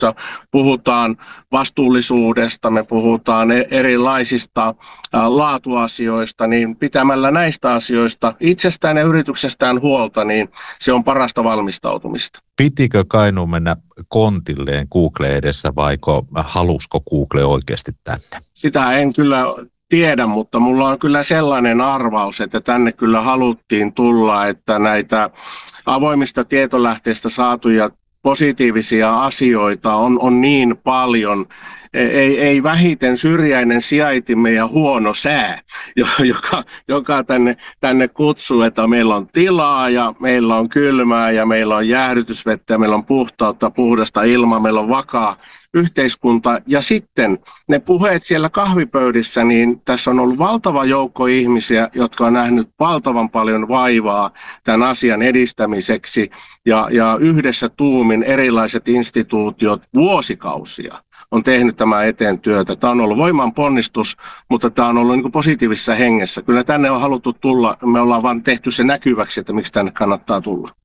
puhutaan vastuullisuudesta, me puhutaan erilaisista laatuasioista, niin pitämällä näistä asioista itsestään ja yrityksestään huolta, niin se on parasta valmistautumista. Pitikö Kainuu mennä kontilleen Google edessä vaiko halusko Google oikeasti tänne? Sitä en kyllä tiedä, mutta mulla on kyllä sellainen arvaus, että tänne kyllä haluttiin tulla, että näitä avoimista tietolähteistä saatuja positiivisia asioita on niin paljon, ei vähiten syrjäinen sijaintimme ja huono sää, joka tänne kutsuu, että meillä on tilaa ja meillä on kylmää ja meillä on jäähdytysvettä ja meillä on puhtautta, puhdasta ilmaa, meillä on vakaa yhteiskunta. Ja sitten ne puheet siellä kahvipöydissä, niin tässä on ollut valtava joukko ihmisiä, jotka on nähnyt valtavan paljon vaivaa tämän asian edistämiseksi ja yhdessä tuumin erilaiset instituutiot vuosikausia on tehnyt tämän eteen työtä. Tämä on ollut voiman ponnistus, mutta tämä on ollut niin kuin positiivisessa hengessä. Kyllä tänne on haluttu tulla, me ollaan vaan tehty se näkyväksi, että miksi tänne kannattaa tulla.